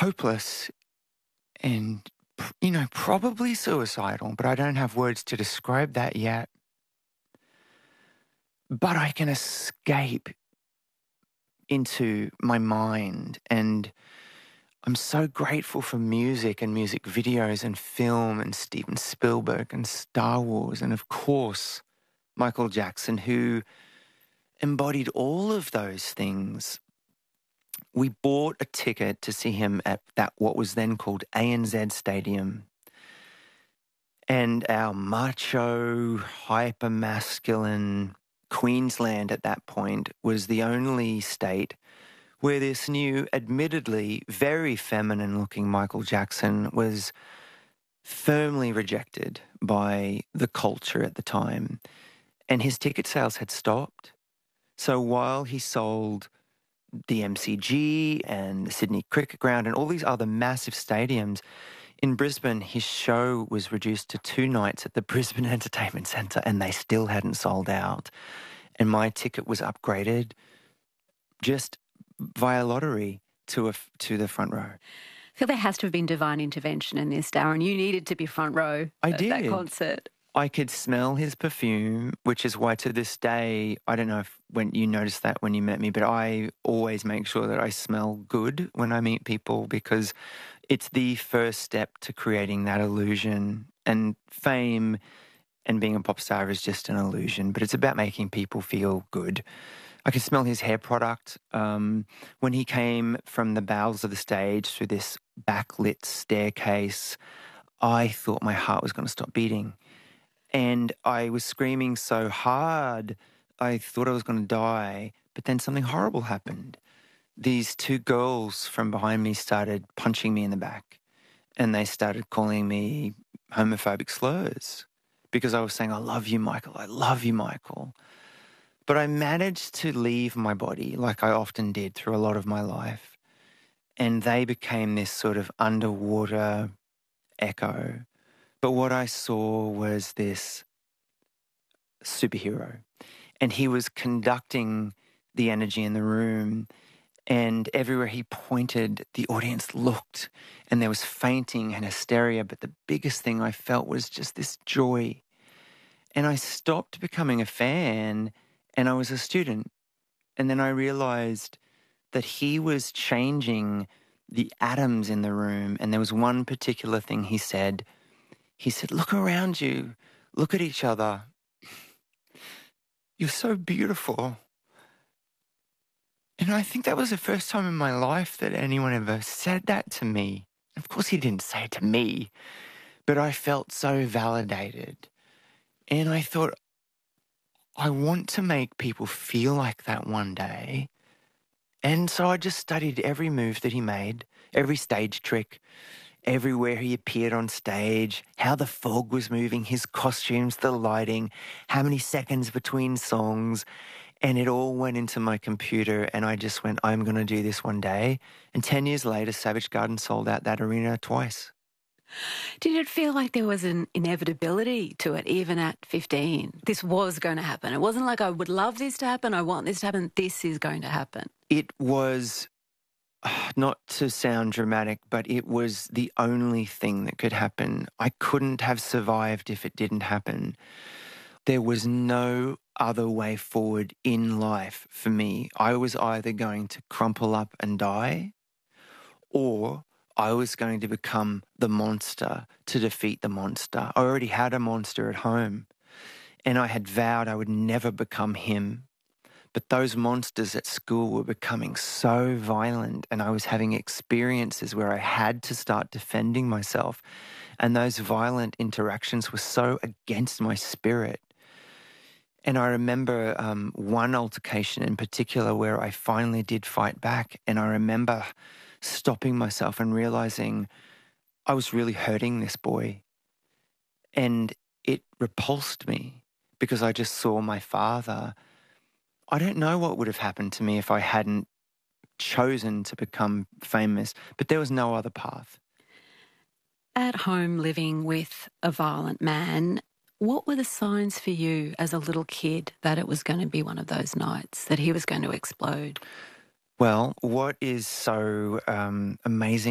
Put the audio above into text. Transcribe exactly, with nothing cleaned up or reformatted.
hopeless and, you know, probably suicidal, but I don't have words to describe that yet. But I can escape into my mind, and I'm so grateful for music and music videos and film and Steven Spielberg and Star Wars and, of course, Michael Jackson, who embodied all of those things. We bought a ticket to see him at that what was then called A N Z Stadium. And our macho, hyper-masculine Queensland at that point was the only state where this new, admittedly very feminine-looking Michael Jackson was firmly rejected by the culture at the time. And his ticket sales had stopped. So while he sold the M C G and the Sydney Cricket Ground and all these other massive stadiums, in Brisbane, his show was reduced to two nights at the Brisbane Entertainment Centre, and they still hadn't sold out. And my ticket was upgraded just via lottery to a, to the front row. I feel there has to have been divine intervention in this, Darren. You needed to be front row I at did. that concert. I could smell his perfume, which is why to this day, I don't know if when you noticed that when you met me, but I always make sure that I smell good when I meet people, because it's the first step to creating that illusion. And fame and being a pop star is just an illusion, but it's about making people feel good. I could smell his hair product. Um, when he came from the bowels of the stage through this backlit staircase, I thought my heart was going to stop beating. And I was screaming so hard, I thought I was going to die. But then something horrible happened. These two girls from behind me started punching me in the back. And they started calling me homophobic slurs because I was saying, I love you, Michael. I love you, Michael. But I managed to leave my body, like I often did through a lot of my life. And they became this sort of underwater echo. But what I saw was this superhero, and he was conducting the energy in the room, and everywhere he pointed, the audience looked, and there was fainting and hysteria, but the biggest thing I felt was just this joy. And I stopped becoming a fan, and I was a student. And then I realized that he was changing the atoms in the room, and there was one particular thing he said. He said, look around you, look at each other. You're so beautiful. And I think that was the first time in my life that anyone ever said that to me. Of course, he didn't say it to me, but I felt so validated. And I thought, I want to make people feel like that one day. And so I just studied every move that he made, every stage trick, everywhere he appeared on stage, how the fog was moving, his costumes, the lighting, how many seconds between songs. And it all went into my computer, and I just went, I'm going to do this one day. And ten years later, Savage Garden sold out that arena twice. Did it feel like there was an inevitability to it, even at fifteen? This was going to happen. It wasn't like I would love this to happen, I want this to happen. This is going to happen. It was, not to sound dramatic, but it was the only thing that could happen. I couldn't have survived if it didn't happen. There was no other way forward in life for me. I was either going to crumple up and die, or I was going to become the monster to defeat the monster. I already had a monster at home, and I had vowed I would never become him. But those monsters at school were becoming so violent, and I was having experiences where I had to start defending myself. And those violent interactions were so against my spirit. And I remember um, one altercation in particular where I finally did fight back. And I remember stopping myself and realizing I was really hurting this boy. And it repulsed me because I just saw my father. I don't know what would have happened to me if I hadn't chosen to become famous, but there was no other path. At home living with a violent man, what were the signs for you as a little kid that it was going to be one of those nights, that he was going to explode? Well, what is so um, amazing